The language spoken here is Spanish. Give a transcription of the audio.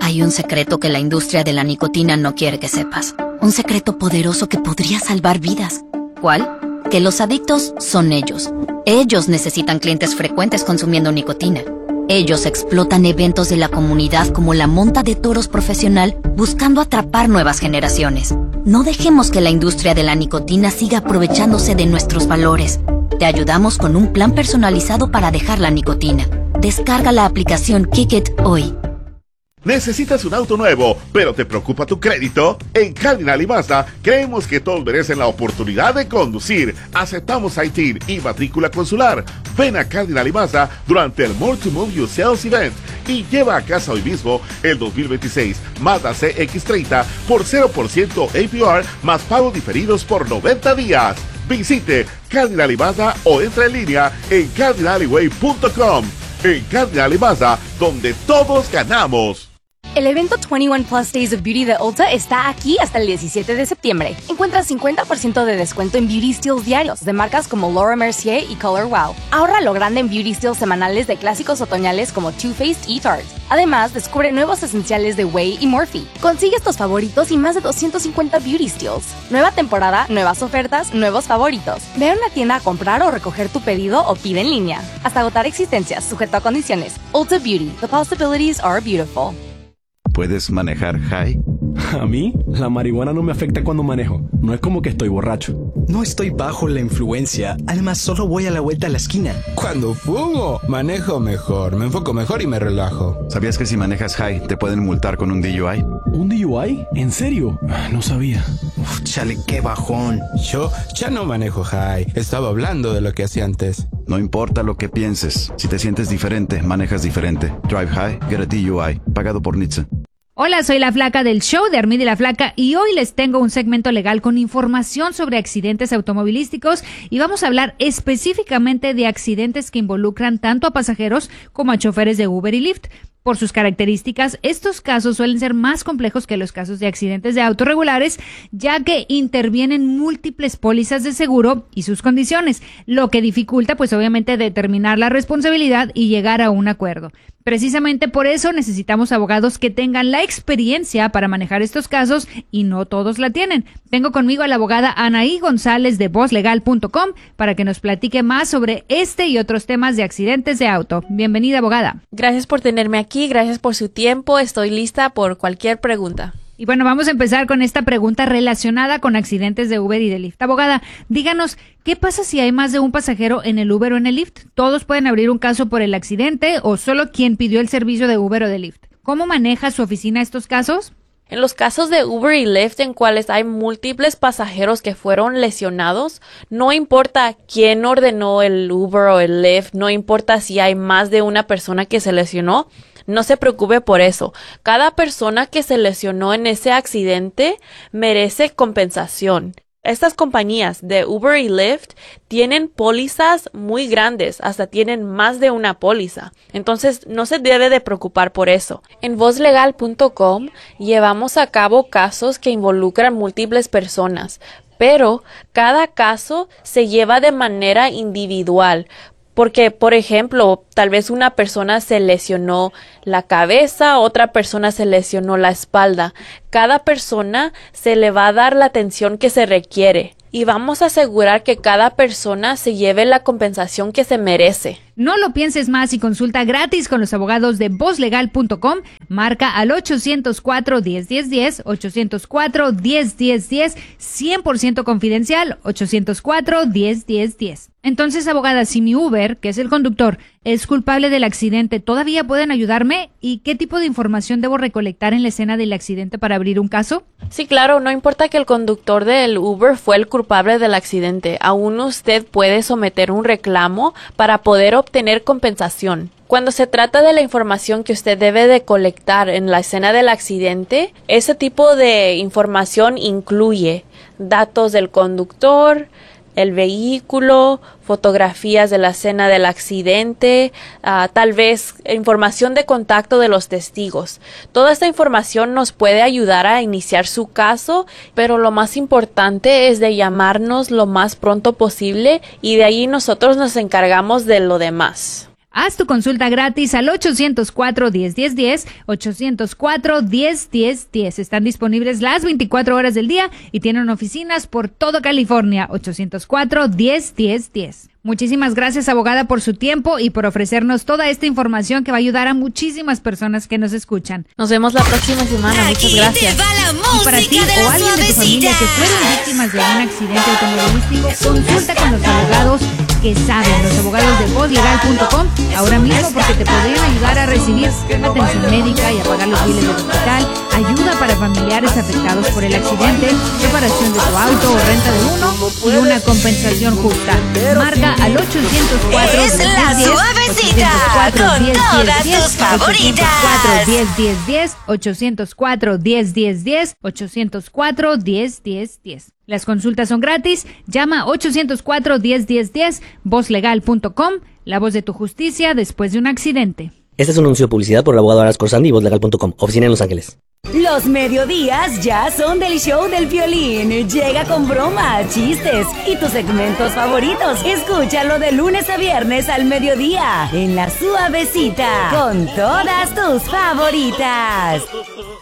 Hay un secreto que la industria de la nicotina no quiere que sepas. Un secreto poderoso que podría salvar vidas. ¿Cuál? Que los adictos son ellos. Ellos necesitan clientes frecuentes consumiendo nicotina. Ellos explotan eventos de la comunidad como la monta de toros profesional buscando atrapar nuevas generaciones. No dejemos que la industria de la nicotina siga aprovechándose de nuestros valores. Te ayudamos con un plan personalizado para dejar la nicotina. Descarga la aplicación Kick It hoy. ¿Necesitas un auto nuevo, pero te preocupa tu crédito? En Cardinal y Mazda creemos que todos merecen la oportunidad de conducir. Aceptamos ITIN y matrícula consular. Ven a Cardinal y Mazda durante el More to Move You Sales Event y lleva a casa hoy mismo el 2026 Mazda CX-30 por 0% APR más pagos diferidos por 90 días. Visite Cardinal y Mazda o entra en línea en cardinalyway.com. En Cardinal y Mazda, donde todos ganamos. El evento 21 Plus Days of Beauty de Ulta está aquí hasta el 17 de septiembre. Encuentra 50% de descuento en Beauty Steals diarios de marcas como Laura Mercier y Color Wow. Ahorra lo grande en Beauty Steals semanales de clásicos otoñales como Too Faced y Tarte. Además, descubre nuevos esenciales de Way y Morphe. Consigue estos favoritos y más de 250 Beauty Steals. Nueva temporada, nuevas ofertas, nuevos favoritos. Ve a una tienda a comprar o recoger tu pedido o pide en línea. Hasta agotar existencias, sujeto a condiciones. Ulta Beauty. The possibilities are beautiful. ¿Puedes manejar high? A mí, la marihuana no me afecta cuando manejo. No es como que estoy borracho. No estoy bajo la influencia. Además, solo voy a la vuelta a la esquina. Cuando fumo, manejo mejor, me enfoco mejor y me relajo. ¿Sabías que si manejas high te pueden multar con un DUI? ¿Un DUI? ¿En serio? No sabía. Chale, qué bajón. Yo ya no manejo high. Estaba hablando de lo que hacía antes. No importa lo que pienses. Si te sientes diferente, manejas diferente. Drive high, get a DUI. Pagado por NHTSA. Hola, soy la Flaca del show de Armida y la Flaca y hoy les tengo un segmento legal con información sobre accidentes automovilísticos y vamos a hablar específicamente de accidentes que involucran tanto a pasajeros como a choferes de Uber y Lyft. Por sus características, estos casos suelen ser más complejos que los casos de accidentes de auto regulares, ya que intervienen múltiples pólizas de seguro y sus condiciones, lo que dificulta, pues obviamente, determinar la responsabilidad y llegar a un acuerdo. Precisamente por eso necesitamos abogados que tengan la experiencia para manejar estos casos y no todos la tienen. Tengo conmigo a la abogada Anaí González de VozLegal.com para que nos platique más sobre este y otros temas de accidentes de auto. Bienvenida, abogada. Gracias por tenerme aquí, gracias por su tiempo. Estoy lista por cualquier pregunta. Y bueno, vamos a empezar con esta pregunta relacionada con accidentes de Uber y de Lyft. Abogada, díganos, ¿qué pasa si hay más de un pasajero en el Uber o en el Lyft? ¿Todos pueden abrir un caso por el accidente o solo quien pidió el servicio de Uber o de Lyft? ¿Cómo maneja su oficina estos casos? En los casos de Uber y Lyft en cuales hay múltiples pasajeros que fueron lesionados, no importa quién ordenó el Uber o el Lyft, no importa si hay más de una persona que se lesionó, no se preocupe por eso. Cada persona que se lesionó en ese accidente merece compensación. Estas compañías de Uber y Lyft tienen pólizas muy grandes, hasta tienen más de una póliza. Entonces, no se debe de preocupar por eso. En VozLegal.com llevamos a cabo casos que involucran múltiples personas, pero cada caso se lleva de manera individual. Porque, por ejemplo, tal vez una persona se lesionó la cabeza, otra persona se lesionó la espalda. Cada persona se le va a dar la atención que se requiere y vamos a asegurar que cada persona se lleve la compensación que se merece. No lo pienses más y consulta gratis con los abogados de VozLegal.com. Marca al 804-1010-10, 804-1010-10, 100% confidencial, 804-1010-10. Entonces, abogada, si mi Uber, que es el conductor, es culpable del accidente, ¿todavía pueden ayudarme? ¿Y qué tipo de información debo recolectar en la escena del accidente para abrir un caso? Sí, claro, no importa que el conductor del Uber fue el culpable del accidente, aún usted puede someter un reclamo para poder obtener compensación. Cuando se trata de la información que usted debe de colectar en la escena del accidente, ese tipo de información incluye datos del conductor, el vehículo, fotografías de la escena del accidente, tal vez información de contacto de los testigos. Toda esta información nos puede ayudar a iniciar su caso, pero lo más importante es de llamarnos lo más pronto posible y de ahí nosotros nos encargamos de lo demás. Haz tu consulta gratis al 804-1010-10, 804-1010-10. Están disponibles las 24 horas del día y tienen oficinas por toda California. 804-1010-10. Muchísimas gracias, abogada, por su tiempo y por ofrecernos toda esta información que va a ayudar a muchísimas personas que nos escuchan. Nos vemos la próxima semana. Muchas gracias. Y para ti o alguien de tu familia que fueron víctimas de un accidente automovilístico, consulta con los abogados que saben, los abogados de vozlegal.com, ahora mismo, porque te podrían ayudar a recibir atención médica y a pagar los biles del hospital, ayuda para familiares afectados por el accidente, reparación de tu auto o renta de uno y una compensación justa. Marca al 804 Es la suavecita con todas tus favoritas. 804 1010 804 1010. Las consultas son gratis. Llama 804-1010-10, vozlegal.com, la voz de tu justicia después de un accidente. Este es un anuncio de publicidad por el abogado Aras Corsandi y vozlegal.com, oficina en Los Ángeles. Los mediodías ya son del show del Piolín. Llega con bromas, chistes y tus segmentos favoritos. Escúchalo de lunes a viernes al mediodía en La Suavecita con todas tus favoritas.